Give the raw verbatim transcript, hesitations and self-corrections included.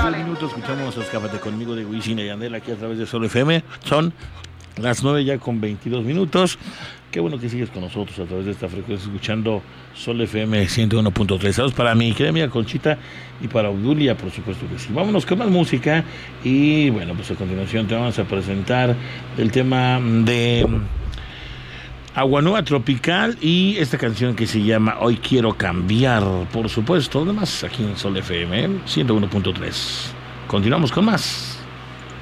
diez minutos escuchamos Escápate conmigo de Wisin y Yandel aquí a través de Sol F M. Son las nueve ya con veintidós minutos. Qué bueno que sigues con nosotros a través de esta frecuencia escuchando Sol F M ciento uno punto tres. Saludos para mi querida amiga Conchita y para Audulia, por supuesto que sí. Vámonos con más música y bueno, pues a continuación te vamos a presentar el tema de Agua Nueva Tropical y esta canción que se llama Hoy Quiero Cambiar, por supuesto, además aquí en Sol F M ciento uno punto tres. Continuamos con más.